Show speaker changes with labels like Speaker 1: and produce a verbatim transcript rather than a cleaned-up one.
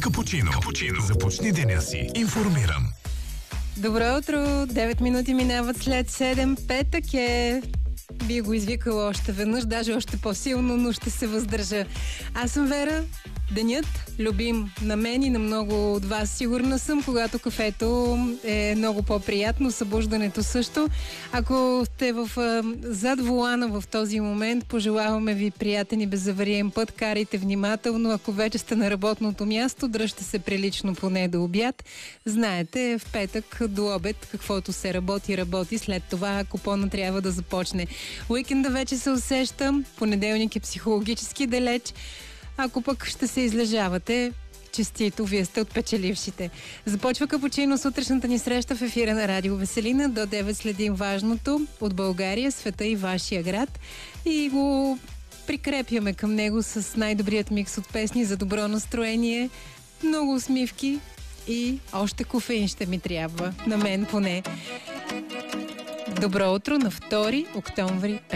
Speaker 1: Капучино. Капучино. Започни деня си информиран.
Speaker 2: Добро утро! девет минути минават след седем. Петък е... Би го извикала още веднъж, даже още по-силно, но ще се въздържа. Аз съм Вера. Денят, любим на мен и на много от вас. Сигурна съм, когато кафето е много по-приятно, събуждането също. Ако сте в, зад волана в този момент, пожелаваме ви приятен и безавариен път. Карайте внимателно. Ако вече сте на работното място, дръжте се прилично поне до обяд. Знаете, в петък до обед, каквото се работи, работи. След това купона трябва да започне. Уикенда вече се усеща. Понеделник е психологически далеч. Ако пък ще се излежавате, честито, вие сте от печелившите. Започва Капучино, сутрешната ни среща в ефира на Радио Веселина. До девет следим важното от България, света и вашия град. И го прикрепяме към него с най-добрият микс от песни за добро настроение, много усмивки и още кофеин ще ми трябва. На мен поне. Добро утро на втори октомври,